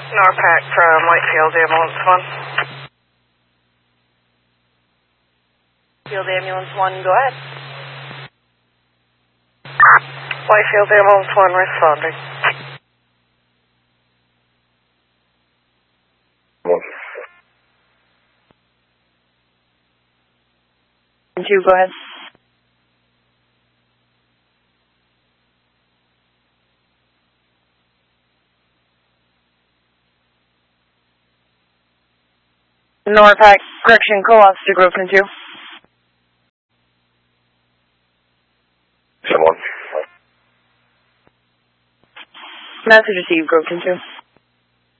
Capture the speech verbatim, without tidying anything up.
Norpac from Whitefield Ambulance one. Field Ambulance one, go ahead. Whitefield Ambulance one responding. Two, go ahead. Norpac, correction, call off to Groveton two. Someone. Message received, Groveton two.